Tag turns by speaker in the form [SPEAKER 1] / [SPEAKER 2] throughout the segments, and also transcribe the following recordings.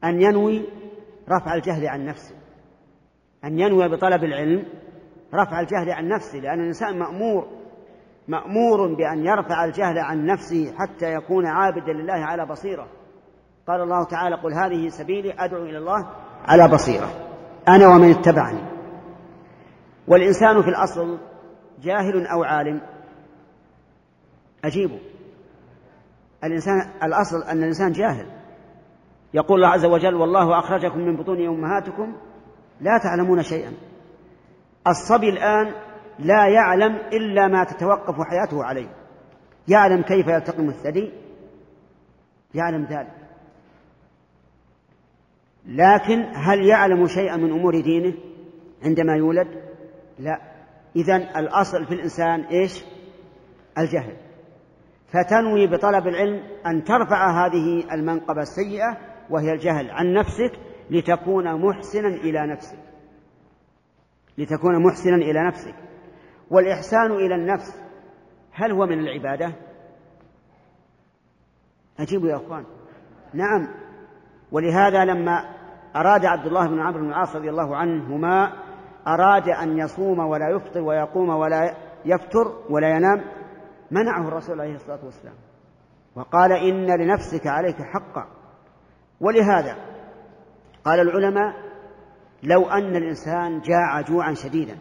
[SPEAKER 1] أن ينوي رفع الجهل عن نفسه، أن ينوي بطلب العلم رفع الجهل عن نفسه، لأن الإنسان مأمور بأن يرفع الجهل عن نفسه حتى يكون عابدا لله على بصيرة. قال الله تعالى: قل هذه سبيلي أدعو إلى الله على بصيرة أنا ومن اتبعني. والإنسان في الأصل جاهل أو عالم؟ أجيبوا. الأصل أن الإنسان جاهل. يقول الله عز وجل: والله أخرجكم من بطون أمهاتكم لا تعلمون شيئا. الصبي الآن لا يعلم إلا ما تتوقف حياته عليه، يعلم كيف يلتقم الثدي، يعلم ذلك، لكن هل يعلم شيئا من أمور دينه عندما يولد؟ لا. إذن الأصل في الإنسان إيش؟ الجهل. فتنوي بطلب العلم أن ترفع هذه المنقبة السيئة وهي الجهل عن نفسك لتكون محسنا إلى نفسك، لتكون محسنا إلى نفسك. والإحسان إلى النفس هل هو من العبادة؟ أجيبوا يا أخوان. نعم. ولهذا لما أراد عبد الله بن عمرو بن العاص رضي الله عنهما أراد أن يصوم ولا يفطر ويقوم ولا يفتر ولا ينام، منعه الرسول عليه الصلاة والسلام وقال: إن لنفسك عليك حقا. ولهذا قال العلماء: لو أن الإنسان جاع جوعا شديدا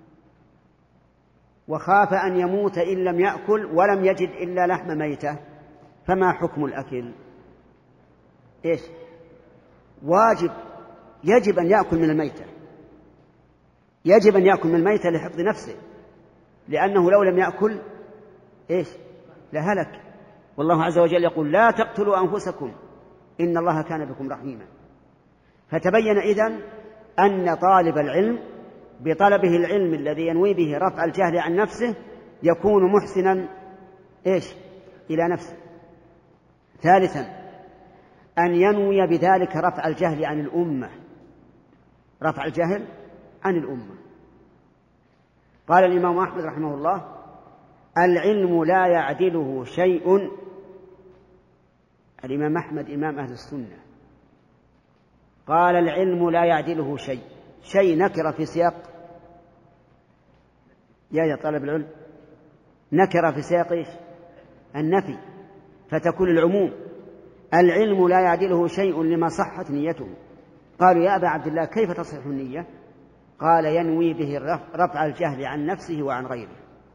[SPEAKER 1] وخاف أن يموت إن لم يأكل ولم يجد إلا لحم ميتة، فما حكم الأكل؟ إيش؟ واجب، يجب أن يأكل من الميتة، يجب أن يأكل من الميتة لحفظ نفسه، لأنه لو لم يأكل إيش؟ لهلك. والله عز وجل يقول: لا تقتلوا أنفسكم إن الله كان بكم رحيما. فتبين إذن أن طالب العلم بطلبه العلم الذي ينوي به رفع الجهل عن نفسه يكون محسنا إيش؟ إلى نفسه. ثالثا أن ينوي بذلك رفع الجهل عن الأمة، رفع الجهل عن الأمة. قال الإمام أحمد رحمه الله: العلم لا يعدله شيء. الإمام أحمد إمام أهل السنة قال: العلم لا يعدله شيء. شيء نكر في سياق يا طالب العلم، نكر في سياق إيش؟ النفي، فتكون العموم. العلم لا يعدله شيء لما صحت نيته. قالوا: يا أبا عبد الله كيف تصح النية؟ قال: ينوي به رفع الجهل عن نفسه وعن غيره.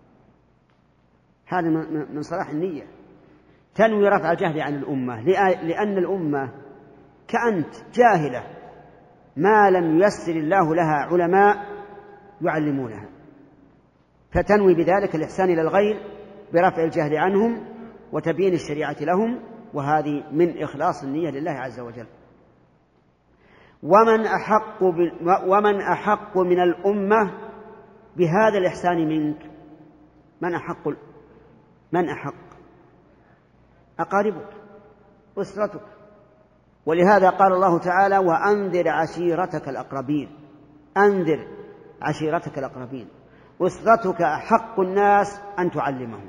[SPEAKER 1] هذا من صلاح النية، تنوي رفع الجهل عن الأمة، لأن الأمة كأنت جاهلة ما لم ييسر الله لها علماء يعلمونها، فتنوي بذلك الإحسان إلى الغير برفع الجهل عنهم وتبيين الشريعة لهم، وهذه من إخلاص النية لله عز وجل. ومن أحق من الأمة بهذا الإحسان منك؟ من أحق؟ أقاربك، أسرتك. ولهذا قال الله تعالى: وأنذر عشيرتك الأقربين. أنذر عشيرتك الأقربين. أسرتك أحق الناس أن تعلمهم،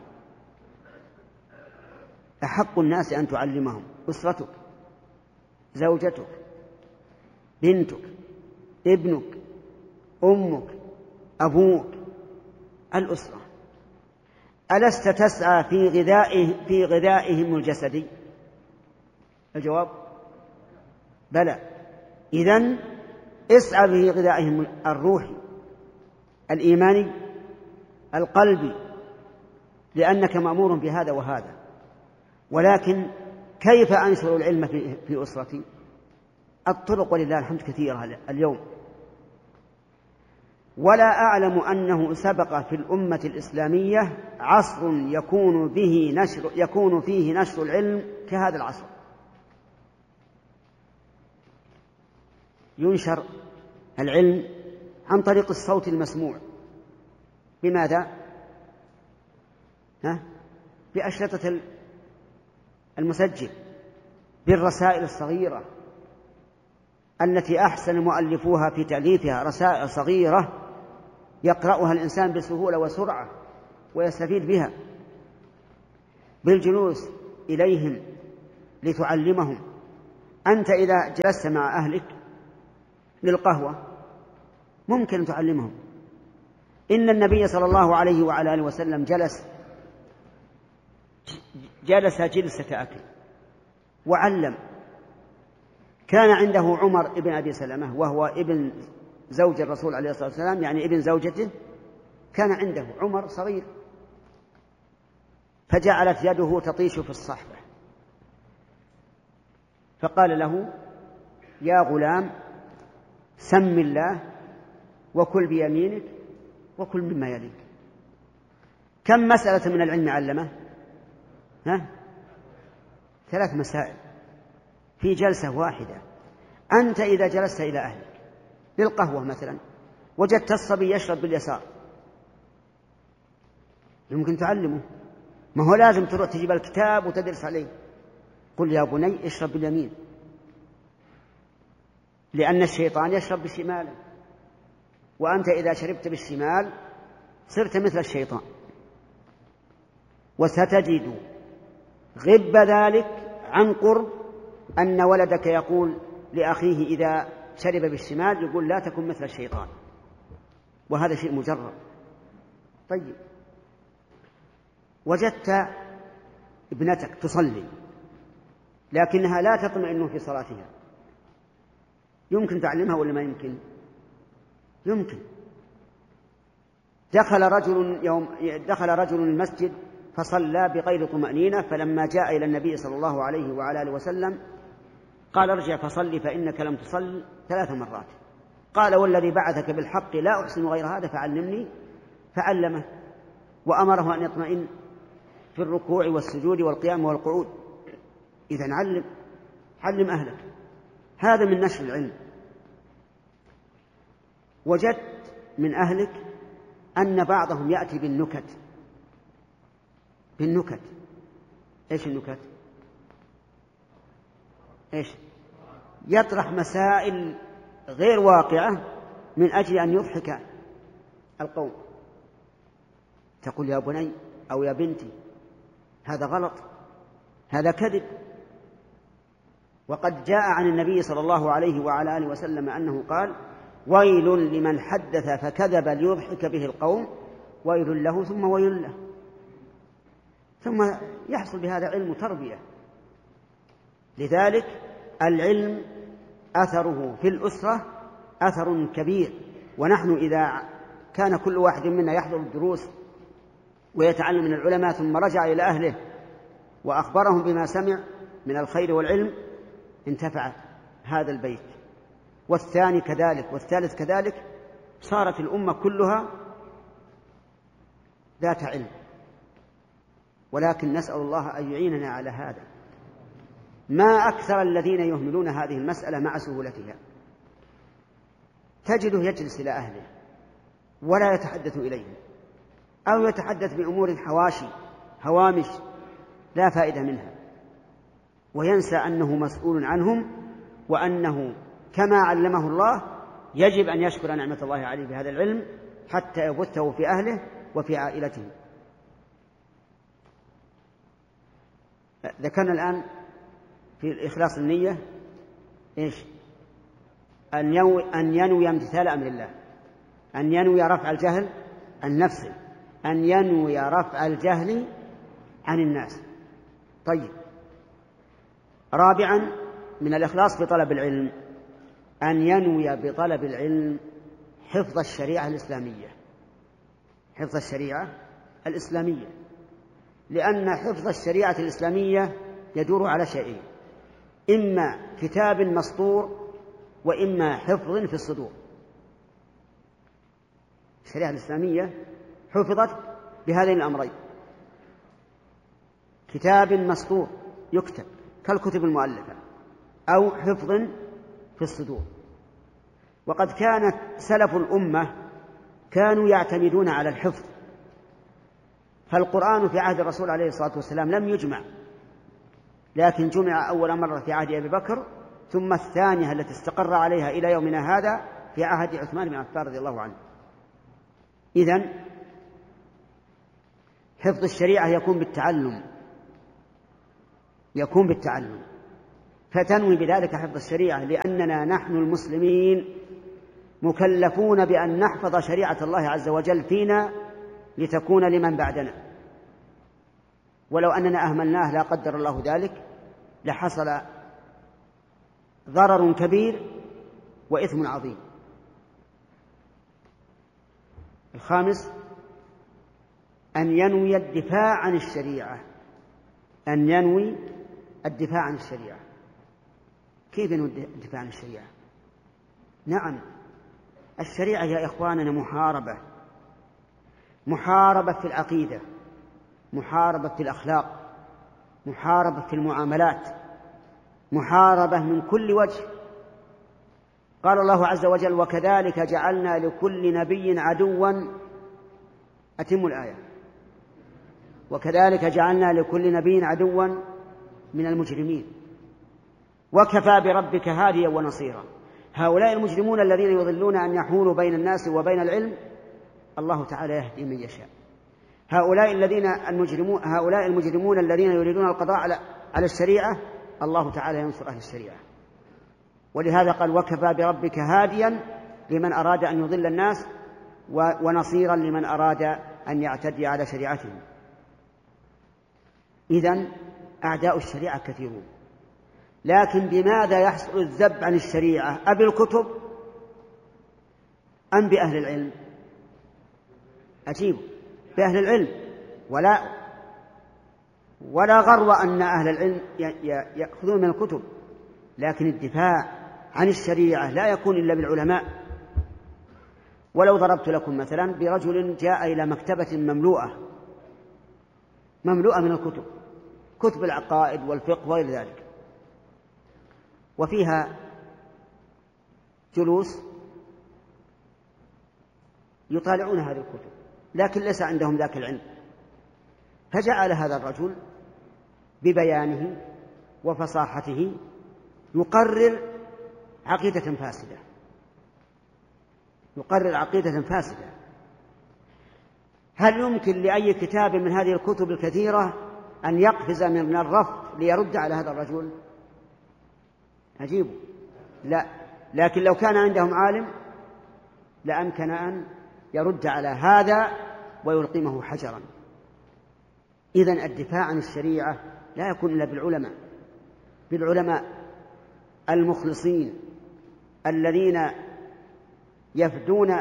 [SPEAKER 1] أحق الناس أن تعلمهم. أسرتك، زوجتك، بنتك، ابنك، أمك، أبوك، الأسرة. ألست تسعى في غذائهم الجسدي؟ الجواب: بلى. إذن اسعى في غذائهم الروحي، الإيماني، القلبي، لأنك مأمور بهذا وهذا. ولكن كيف أنشر العلم في أسرتي؟ الطرق ولله الحمد كثيرة اليوم، ولا أعلم أنه سبق في الأمة الإسلامية عصر يكون فيه نشر العلم كهذا العصر. ينشر العلم عن طريق الصوت المسموع. بماذا؟ بأشرطة المسجل، بالرسائل الصغيرة التي أحسن مؤلفوها في تأليفها، رسائل صغيرة يقرأها الإنسان بسهولة وسرعة ويستفيد بها، بالجلوس إليهم لتعلمهم أنت إذا جلست مع أهلك للقهوة ممكن أن تعلمهم. إن النبي صلى الله عليه وعلى آله وسلم جلس جلسة أكل وعلم. كان عنده عمر ابن أبي سلمة وهو ابن زوج الرسول عليه الصلاة والسلام، يعني ابن زوجته، كان عنده عمر صغير، فجعلت يده تطيش في الصحبة، فقال له: يا غلام سم الله وكل بيمينك وكل مما يليك. كم مسألة من العلم علمه؟ 3 مسائل في جلسة واحدة. أنت إذا جلست إلى أهلك للقهوة مثلا وجدت الصبي يشرب باليسار، يمكن تعلمه، ما هو لازم تروح تجيب الكتاب وتدرس عليه. قل يا بني اشرب باليمين، لأن الشيطان يشرب بشماله، وأنت إذا شربت بالشمال صرت مثل الشيطان. وستجد غب ذلك عن قرب أن ولدك يقول لأخيه إذا شرب بالشمال يقول: لا تكن مثل الشيطان، وهذا شيء مجرد. طيب، وجدت ابنتك تصلي لكنها لا تطمئن في صلاتها، يمكن تعلمها ولا ما يمكن؟ يمكن. دخل رجل المسجد فصلى بغير طمأنينة، فلما جاء إلى النبي صلى الله عليه وعلى آله وسلم قال: ارجع فصلي فإنك لم تصل 3 مرات. قال: والذي بعثك بالحق لا أحسن غير هذا فعلمني. فعلمه وأمره أن يطمئن في الركوع والسجود والقيام والقعود. إذن علم أهلك، هذا من نشر العلم. وجدت من أهلك أن بعضهم يأتي بالنكت. إيش النكت؟ إيش؟ يطرح مسائل غير واقعة من أجل أن يضحك القوم. تقول: يا بني أو يا بنتي هذا غلط، هذا كذب. وقد جاء عن النبي صلى الله عليه وعلى آله وسلم أنه قال: ويل لمن حدث فكذب ليضحك به القوم، ويل له ثم ويل له. ثم يحصل بهذا علم تربية. لذلك العلم أثره في الأسرة أثر كبير. ونحن إذا كان كل واحد منا يحضر الدروس ويتعلم من العلماء ثم رجع إلى أهله وأخبرهم بما سمع من الخير والعلم انتفع هذا البيت، والثاني كذلك، والثالث كذلك، صارت الأمة كلها ذات علم. ولكن نسأل الله أن يعيننا على هذا. ما أكثر الذين يهملون هذه المسألة مع سهولتها. تجده يجلس إلى أهله ولا يتحدث إليهم، أو يتحدث بأمور حواشي هوامش لا فائدة منها، وينسى أنه مسؤول عنهم، وأنه كما علمه الله يجب أن يشكر نعمة الله عليه بهذا العلم حتى يبثه في أهله وفي عائلته. ذكرنا الآن في إخلاص النية إيش؟ أن ينوي امتثال أمر الله، أن ينوي رفع الجهل عن نفسه، أن ينوي رفع الجهل عن الناس. طيب، رابعا من الإخلاص في طلب العلم أن ينوي بطلب العلم حفظ الشريعة الإسلامية. حفظ الشريعة الإسلامية، لأن حفظ الشريعة الإسلامية يدور على شيئين: إما كتاب مسطور، وإما حفظ في الصدور. الشريعة الإسلامية حفظت بهذين الأمرين: كتاب مسطور يكتب كالكتب المؤلفة، أو حفظ في الصدور. وقد كانت سلف الأمة كانوا يعتمدون على الحفظ، فالقرآن في عهد الرسول عليه الصلاة والسلام لم يجمع، لكن جمع أول مرة في عهد أبي بكر، ثم الثانية التي استقر عليها إلى يومنا هذا في عهد عثمان بن عفان رضي الله عنه. إذن حفظ الشريعة يكون بالتعلم، فتنوي بذلك حفظ الشريعة، لأننا نحن المسلمين مكلفون بأن نحفظ شريعة الله عز وجل فينا لتكون لمن بعدنا، ولو أننا أهملناه لا قدر الله ذلك لحصل ضرر كبير وإثم عظيم. الخامس أن ينوي الدفاع عن الشريعة، أن ينوي الدفاع عن الشريعة. كيف ينوي الدفاع عن الشريعة؟ نعم، الشريعة يا إخواننا محاربة في العقيدة، محاربة في الأخلاق، محاربة في المعاملات، محاربة من كل وجه. قال الله عز وجل: وكذلك جعلنا لكل نبي عدوا، أتم الآية، وكذلك جعلنا لكل نبي عدوا من المجرمين وكفى بربك هاديا ونصيرا. هؤلاء المجرمون الذين يضلون أن يحولوا بين الناس وبين العلم الله تعالى يهدي من يشاء. هؤلاء المجرمون الذين يريدون القضاء على الشريعة الله تعالى ينصر أهل الشريعة. ولهذا قال: وكفى بربك هاديا لمن أراد أن يضل الناس ونصيرا لمن أراد أن يعتدي على شريعتهم. إذن أعداء الشريعة كثيرون، لكن بماذا يحصل الذب عن الشريعة؟ أبالكتب أم بأهل العلم؟ أجيب: بأهل العلم. ولا غرو أن أهل العلم يأخذون من الكتب، لكن الدفاع عن الشريعة لا يكون إلا بالعلماء. ولو ضربت لكم مثلا برجل جاء إلى مكتبة مملوءة من الكتب، كتب العقائد والفقه وغير ذلك، وفيها جلوس يطالعون هذه الكتب، لكن ليس عندهم ذاك العلم. فجعل هذا الرجل ببيانه وفصاحته يقرر عقيدة فاسدة. هل يمكن لأي كتاب من هذه الكتب الكثيرة أن يقفز من الرف ليرد على هذا الرجل؟ أجيبه: لا. لكن لو كان عندهم عالم لأمكن أن يرد على هذا ويلقمه حجرا. إذن الدفاع عن الشريعة لا يكون إلا بالعلماء المخلصين الذين يفدون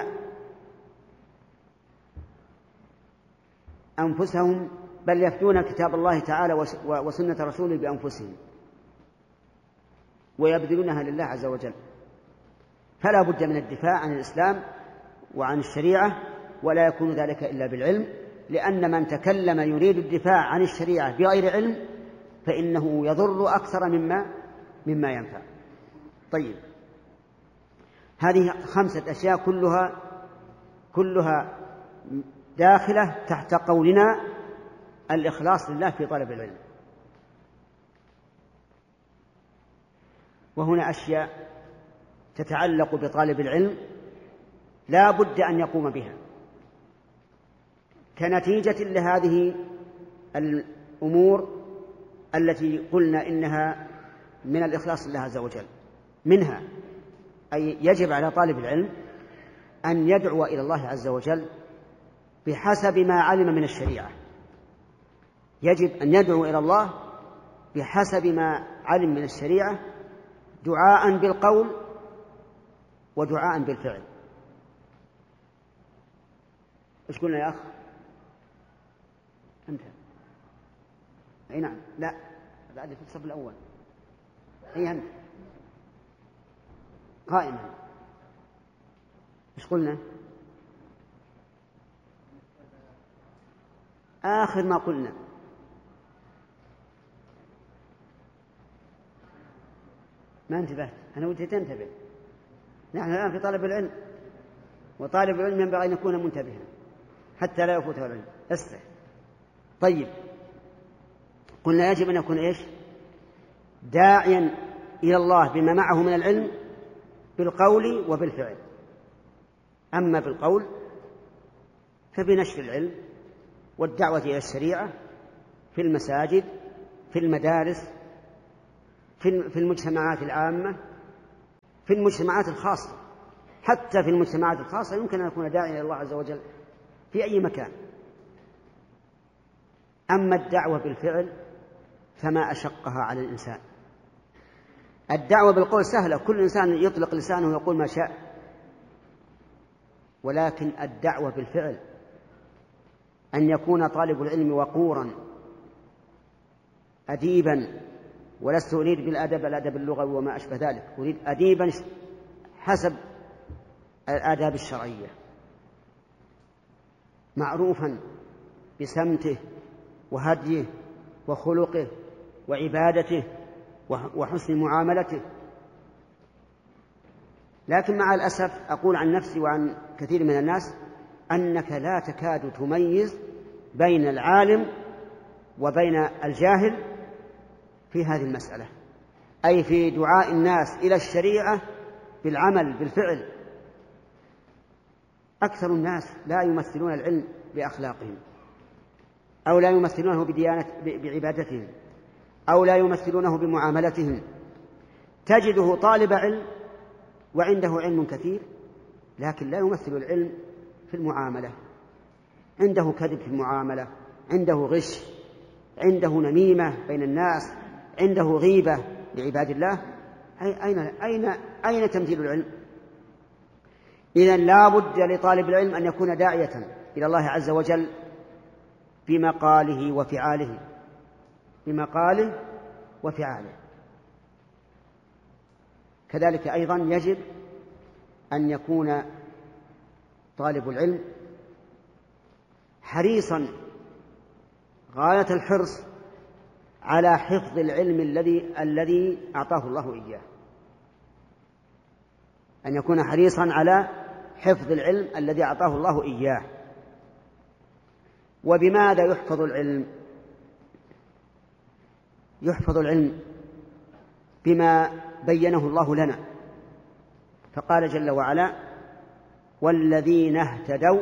[SPEAKER 1] أنفسهم، بل يفدون كتاب الله تعالى وسنة رسوله بأنفسهم ويبذلونها لله عز وجل. فلا بد من الدفاع عن الإسلام وعن الشريعة، ولا يكون ذلك إلا بالعلم، لأن من تكلم يريد الدفاع عن الشريعة بغير علم فإنه يضر أكثر مما ينفع. طيب، هذه 5 أشياء كلها داخلة تحت قولنا الإخلاص لله في طلب العلم. وهنا أشياء تتعلق بطالب العلم لا بد أن يقوم بها كنتيجة لهذه الأمور التي قلنا إنها من الإخلاص لله عز وجل. منها أي يجب على طالب العلم أن يدعو إلى الله عز وجل بحسب ما علم من الشريعة. يجب أن يدعو إلى الله بحسب ما علم من الشريعة، دعاء بالقول ودعاء بالفعل. إيش قلنا يا أخ؟ أنت؟ أي نعم. لا، بعد في الصف الأول. أي أنت قائما. إيش قلنا؟ آخر ما قلنا ما انتبهت. أنا ودي تنتبه. نحن الآن في طالب العلم، وطالب العلم ينبغي أن يكون منتبها حتى لا يفوته العلم. استح. طيب، قلنا يجب أن يكون إيش؟ داعيا إلى الله بما معه من العلم بالقول وبالفعل. أما بالقول فبنشر العلم والدعوة إلى الشريعة في المساجد، في المدارس، في المجتمعات العامة، في المجتمعات الخاصة، حتى في المجتمعات الخاصة يمكن أن يكون داعيا إلى الله عز وجل في أي مكان. أما الدعوة بالفعل فما أشقها على الإنسان. الدعوة بالقول سهلة، كل إنسان يطلق لسانه ويقول ما شاء، ولكن الدعوة بالفعل أن يكون طالب العلم وقورا أديبا، ولست أريد بالأدب اللغوي وما أشبه ذلك، أريد أديبا حسب الآداب الشرعية، معروفا بسمته وهديه وخلقه وعبادته وحسن معاملته. لكن مع الأسف أقول عن نفسي وعن كثير من الناس أنك لا تكاد تميز بين العالم وبين الجاهل في هذه المسألة، أي في دعاء الناس إلى الشريعة بالعمل بالفعل. أكثر الناس لا يمثلون العلم بأخلاقهم، أو لا يمثلونه بعبادتهم، أو لا يمثلونه بمعاملتهم. تجده طالب علم وعنده علم كثير، لكن لا يمثل العلم في المعاملة، عنده كذب في المعاملة، عنده غش، عنده نميمة بين الناس، عنده غيبة لعباد الله. أين تمثيل العلم؟ إذن لا بد لطالب العلم أن يكون داعية إلى الله عز وجل بمقاله وفعاله، بمقاله وفعاله. كذلك أيضا يجب أن يكون طالب العلم حريصا غاية الحرص على حفظ العلم الذي أعطاه الله إياه، أن يكون حريصا على حفظ العلم الذي أعطاه الله إياه. وبماذا يحفظ العلم؟ يحفظ العلم بما بينه الله لنا، فقال جل وعلا: والذين اهتدوا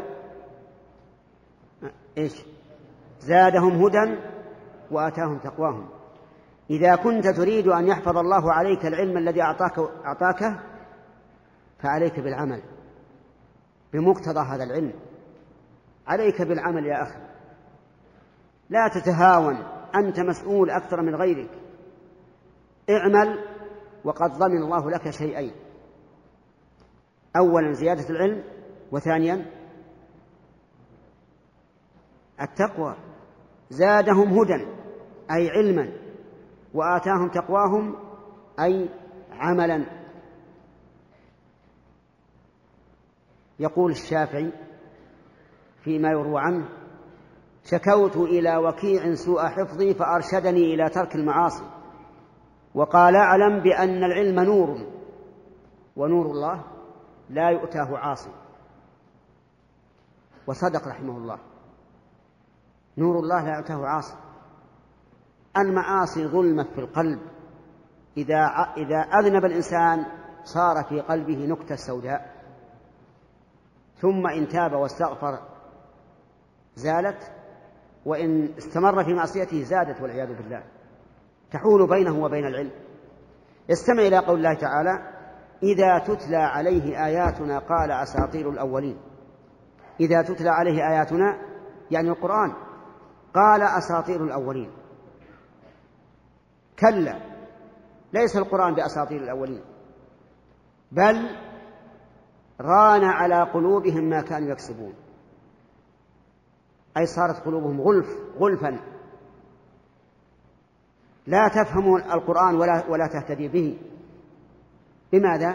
[SPEAKER 1] زادهم هدى وآتاهم تقواهم. إذا كنت تريد أن يحفظ الله عليك العلم الذي أعطاك فعليك بالعمل بمقتضى هذا العلم، عليك بالعمل يا أخي، لا تتهاون، أنت مسؤول أكثر من غيرك، اعمل وقد ضمن الله لك شيئين: أولا زيادة العلم، وثانيا التقوى. زادهم هدى أي علما، وآتاهم تقواهم أي عملا. يقول الشافعي فيما يروى عنه: شكوت إلى وكيع سوء حفظي فأرشدني إلى ترك المعاصي، وقال: أعلم بأن العلم نور، ونور الله لا يؤتاه عاصي. وصدق رحمه الله، نور الله لا يؤتاه عاصي. المعاصي ظلمة في القلب، إذا أذنب الإنسان صار في قلبه نكتة سوداء، ثم إن تاب واستغفر زالت، وإن استمر في معصيته زادت والعياذ بالله، تحول بينه وبين العلم. استمع إلى قول الله تعالى: إذا تتلى عليه آياتنا قال أساطير الأولين. إذا تتلى عليه آياتنا يعني القرآن، قال أساطير الأولين. كلا، ليس القرآن بأساطير الأولين، بل ران على قلوبهم ما كانوا يكسبون، أي صارت قلوبهم غلفا، لا تفهم القرآن ولا تهتدي به. بماذا؟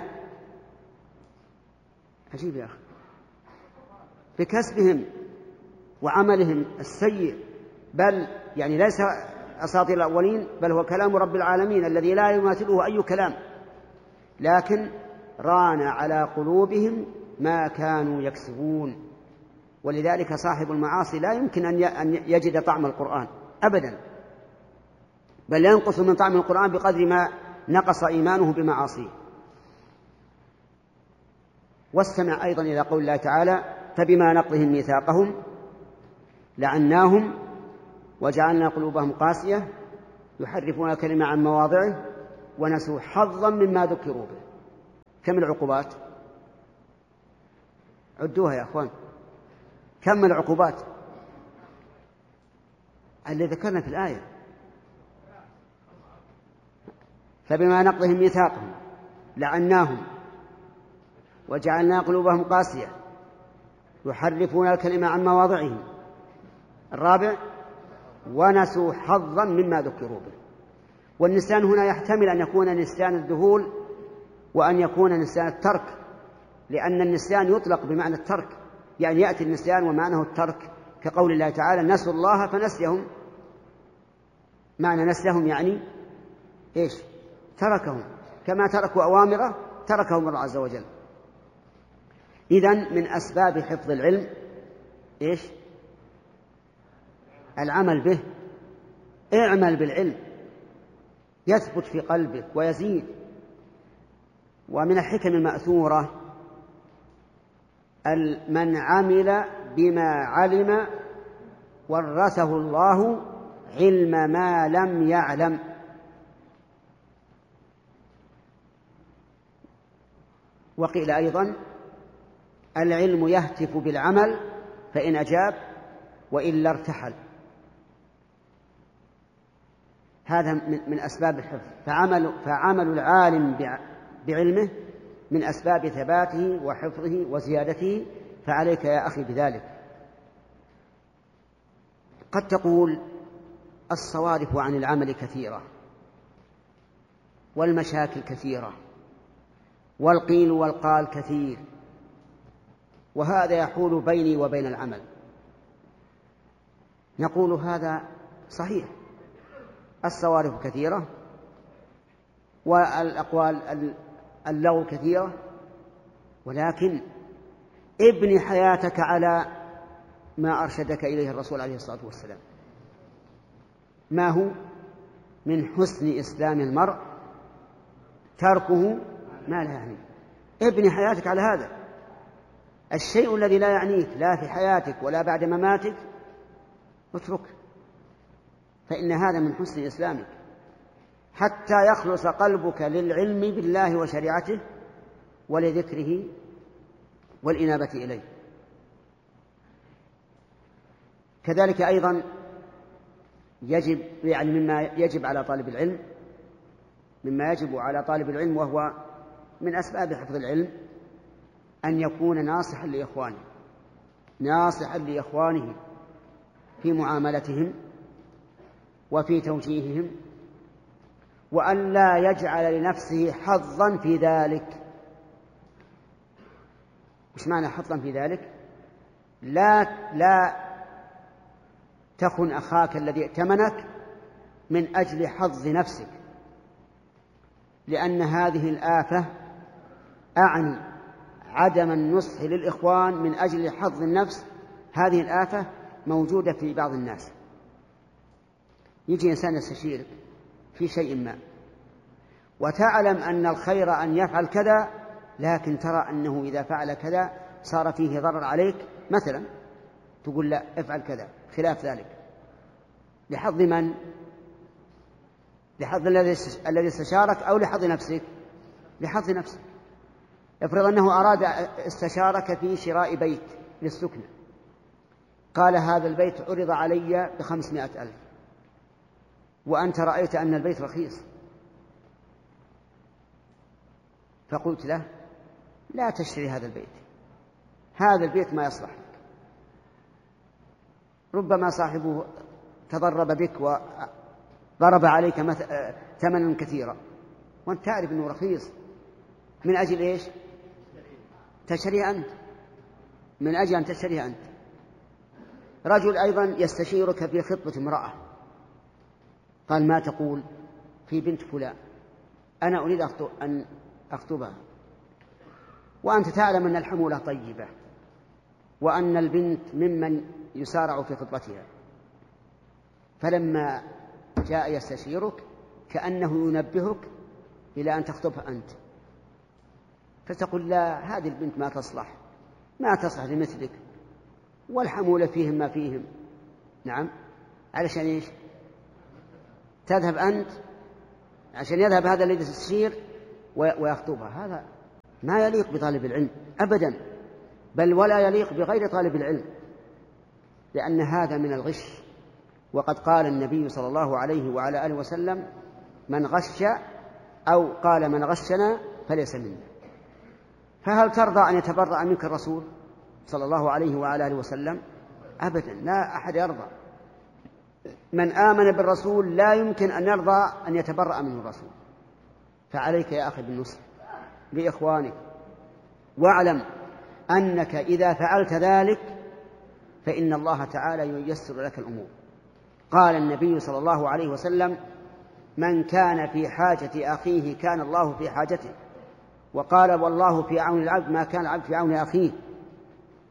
[SPEAKER 1] عجيب يا أخي، بكسبهم وعملهم السيء. بل يعني ليس أساطير الأولين، بل هو كلام رب العالمين الذي لا يماثله أي كلام، لكن ران على قلوبهم ما كانوا يكسبون. ولذلك صاحب المعاصي لا يمكن أن يجد طعم القرآن أبدا، بل ينقص من طعم القرآن بقدر ما نقص إيمانه بمعاصيه. واستمع أيضا إلى قول الله تعالى: فبما نقضهم ميثاقهم لعناهم وجعلنا قلوبهم قاسية يحرفون الكلمة عن مواضعه ونسوا حظا مما ذكروا به. كم العقوبات؟ عدوها يا أخوان. كم العقوبات اللي ذكرنا في الآية؟ فبما نقضهم ميثاقهم لعناهم وجعلنا قلوبهم قاسية يحرفون الكلمة عن مواضعه. الرابع ونسوا حظا مما ذكروا به. والنسيان هنا يحتمل أن يكون نسيان الذهول وأن يكون نسيان الترك، لأن النسيان يطلق بمعنى الترك، يعني يأتي النسيان ومعناه الترك، كقول الله تعالى نسوا الله فنسيهم. معنى نسيهم يعني إيش؟ تركهم، كما تركوا أوامره تركهم الله عز وجل. إذن من أسباب حفظ العلم إيش؟ العمل به. اعمل بالعلم يثبت في قلبك ويزيد. ومن الحكم المأثورة من عمل بما علم ورثه الله علم ما لم يعلم. وقيل أيضا العلم يهتف بالعمل فإن أجاب وإلا ارتحل. هذا من أسباب الحفظ. فعمل العالم بعلمه من أسباب ثباته وحفظه وزيادته، فعليك يا أخي بذلك. قد تقول الصوارف عن العمل كثيرة والمشاكل كثيرة والقيل والقال كثير، وهذا يحول بيني وبين العمل. نقول هذا صحيح، الصوارف كثيرة والأقوال اللغو كثيرة، ولكن ابن حياتك على ما أرشدك إليه الرسول عليه الصلاة والسلام. ما هو؟ من حسن إسلام المرء تركه ما لا يعنيه. ابن حياتك على هذا. الشيء الذي لا يعنيك لا في حياتك ولا بعد مماتك اتركه، فإن هذا من حسن إسلامك، حتى يخلص قلبك للعلم بالله وشريعته ولذكره والإنابة إليه. كذلك أيضا يجب مما يجب على طالب العلم، مما يجب على طالب العلم وهو من أسباب حفظ العلم، أن يكون ناصحا لإخوانه، ناصحا لإخوانه في معاملتهم وفي توجيههم، وأن لا يجعل لنفسه حظا في ذلك. وش معنى حظا في ذلك؟ لا تخن أخاك الذي ائتمنك من أجل حظ نفسك، لأن هذه الآفة أعني عدم النصح للإخوان من أجل حظ النفس. هذه الآفة موجودة في بعض الناس. يجي إنسان يستشيرك في شيء ما وتعلم أن الخير أن يفعل كذا، لكن ترى أنه إذا فعل كذا صار فيه ضرر عليك، مثلا تقول لا افعل كذا خلاف ذلك. لحظ من؟ لحظ الذي استشارك أو لحظ نفسك؟ لحظ نفسك. افرض أنه أراد استشارك في شراء بيت للسكنة، قال هذا البيت عرض علي ب500,000 وأنت رأيت أن البيت رخيص، فقلت له لا تشتري هذا البيت، هذا البيت ما يصلح لك، ربما صاحبه تضرب بك وضرب عليك ثمنا كثيرا وأنت تعرف أنه رخيص، من أجل إيش؟ تشتريه أنت، من أجل أن تشتريه أنت. رجل أيضا يستشيرك في خطبة امرأة، قال ما تقول في بنت فلان، أنا أريد أن أخطبها، وأنت تعلم أن الحمولة طيبة وأن البنت ممن يسارع في خطبتها، فلما جاء يستشيرك كأنه ينبهك إلى أن تخطبها أنت، فتقول لا هذه البنت ما تصلح لمثلك، والحمولة فيهم ما فيهم. نعم، علشان إيش؟ تذهب أنت عشان يذهب هذا الذي يستشير ويخطبها. هذا ما يليق بطالب العلم أبدا، بل ولا يليق بغير طالب العلم، لأن هذا من الغش. وقد قال النبي صلى الله عليه وعلى آله وسلم: من غش، أو قال: من غشنا فليس منا. فهل ترضى أن يتبرأ منك الرسول صلى الله عليه وعلى آله وسلم؟ أبدا، لا أحد يرضى. من آمن بالرسول لا يمكن أن يرضى أن يتبرأ منه الرسول. فعليك يا أخي بالنصح لإخوانك، واعلم أنك إذا فعلت ذلك فإن الله تعالى ييسر لك الأمور. قال النبي صلى الله عليه وسلم: من كان في حاجة أخيه كان الله في حاجته. وقال: والله في عون العبد ما كان العبد في عون أخيه.